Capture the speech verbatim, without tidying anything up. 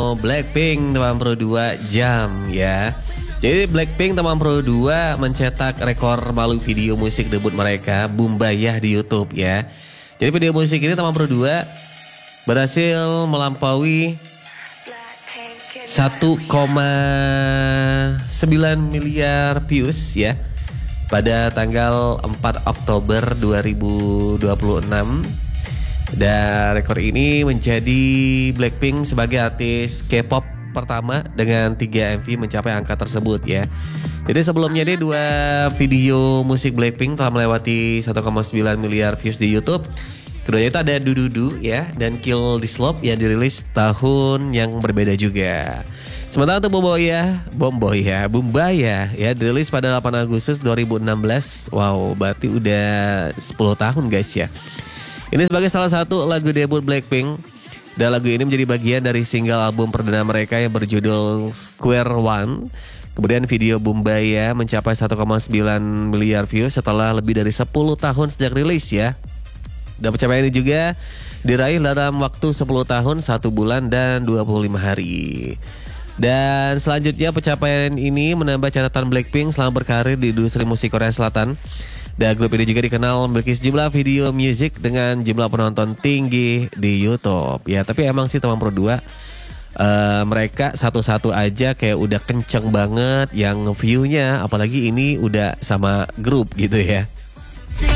Blackpink teman Pro dua jam ya. Jadi Blackpink teman Pro dua mencetak rekor malu video musik debut mereka Bumbayah di YouTube ya. Jadi video musik ini teman Pro dua berhasil melampaui satu koma sembilan miliar views ya pada tanggal empat Oktober dua ribu dua puluh enam. Dan rekor ini menjadi Blackpink sebagai artis K-pop pertama dengan tiga M V mencapai angka tersebut ya. Jadi sebelumnya deh dua video musik Blackpink telah melewati satu koma sembilan miliar views di YouTube. Keduanya itu ada Dududu ya dan Kill This Love yang dirilis tahun yang berbeda juga. Sementara untuk Bomboya, Bomboya, Bumbaya ya dirilis pada delapan Agustus dua ribu enam belas. Wow, berarti udah sepuluh tahun guys ya. Ini sebagai salah satu lagu debut Blackpink. Dan lagu ini menjadi bagian dari single album perdana mereka yang berjudul Square One. Kemudian video Bumbaya mencapai satu koma sembilan miliar views setelah lebih dari sepuluh tahun sejak rilis ya. Dan pencapaian ini juga diraih dalam waktu sepuluh tahun, satu bulan dan dua puluh lima hari. Dan selanjutnya pencapaian ini menambah catatan Blackpink selama berkarir di industri musik Korea Selatan. Dan grup ini juga dikenal memiliki sejumlah video music dengan jumlah penonton tinggi di YouTube. Ya tapi emang sih teman Pro dua uh, mereka satu-satu aja kayak udah kenceng banget yang view-nya. Apalagi ini udah sama grup gitu ya.